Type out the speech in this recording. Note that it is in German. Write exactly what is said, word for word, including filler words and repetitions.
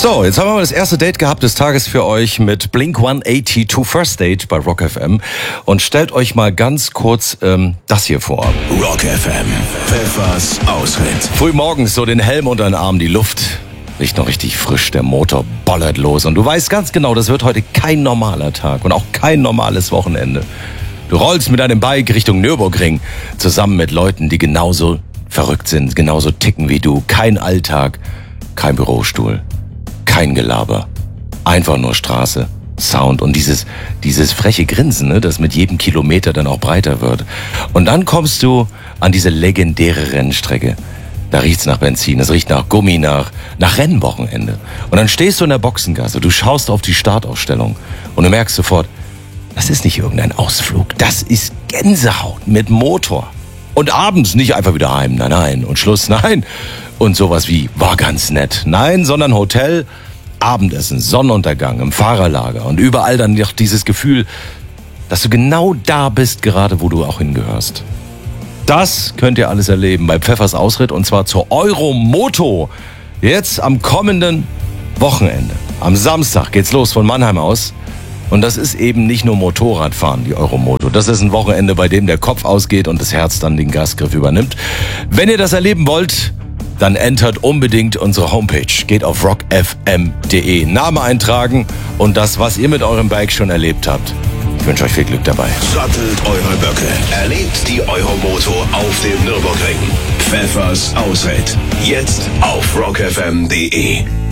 So, jetzt haben wir mal das erste Date gehabt des Tages für euch mit Blink hundertachtzig First Date bei Rock F M. Und stellt euch mal ganz kurz ähm, das hier vor. Rock F M, Pfeffers Ausritt. Frühmorgens so den Helm unter den Arm, die Luft riecht noch richtig frisch, der Motor bollert los. Und du weißt ganz genau, das wird heute kein normaler Tag und auch kein normales Wochenende. Du rollst mit deinem Bike Richtung Nürburgring, zusammen mit Leuten, die genauso verrückt sind, genauso ticken wie du. Kein Alltag, kein Bürostuhl, kein Gelaber. Einfach nur Straße, Sound und dieses, dieses freche Grinsen, ne, das mit jedem Kilometer dann auch breiter wird. Und dann kommst du an diese legendäre Rennstrecke. Da riecht's nach Benzin, es riecht nach Gummi, nach, nach Rennwochenende. Und dann stehst du in der Boxengasse, du schaust auf die Startaufstellung und du merkst sofort, das ist nicht irgendein Ausflug, das ist Gänsehaut mit Motor. Und abends nicht einfach wieder heim, nein, nein, und Schluss, nein. Und sowas wie, war ganz nett, nein, sondern Hotel, Abendessen, Sonnenuntergang im Fahrerlager und überall dann noch dieses Gefühl, dass du genau da bist, gerade wo du auch hingehörst. Das könnt ihr alles erleben bei Pfeffers Ausritt und zwar zur Euromoto. Jetzt am kommenden Wochenende. Am Samstag geht's los von Mannheim aus. Und das ist eben nicht nur Motorradfahren, die Euromoto. Das ist ein Wochenende, bei dem der Kopf ausgeht und das Herz dann den Gasgriff übernimmt. Wenn ihr das erleben wollt, dann entert unbedingt unsere Homepage. Geht auf rock f m punkt d e. Name eintragen und das, was ihr mit eurem Bike schon erlebt habt. Ich wünsche euch viel Glück dabei. Sattelt eure Böcke. Erlebt die Euromoto auf dem Nürburgring. Pfeffers Ausritt. Jetzt auf rock f m punkt d e.